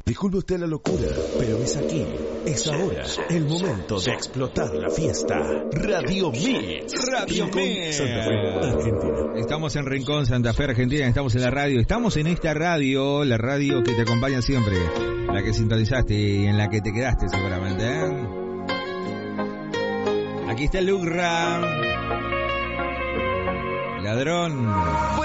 Disculpe usted la locura, pero es aquí, es ahora, el momento de explotar la fiesta. Radio Mix. Radio Mix. Santa Fe, Argentina. Estamos en Rincón, Santa Fe, Argentina. Estamos en la radio. Estamos en esta radio, la radio que te acompaña siempre. La que sintonizaste y en la que te quedaste seguramente, ¿eh? Aquí está Lugra. Ladrón.